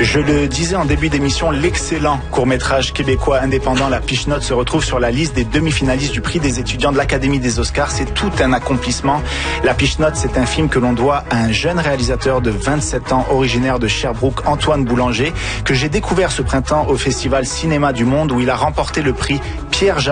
Je le disais en début d'émission, l'excellent court-métrage québécois indépendant La Piche-Note se retrouve sur la liste des demi-finalistes du prix des étudiants de l'Académie des Oscars. C'est tout un accomplissement. La Piche-Note, c'est un film que l'on doit à un jeune réalisateur de 27 ans, originaire de Sherbrooke, Antoine Boulanger, que j'ai découvert ce printemps au Festival Cinéma du Monde où il a remporté le prix Pierre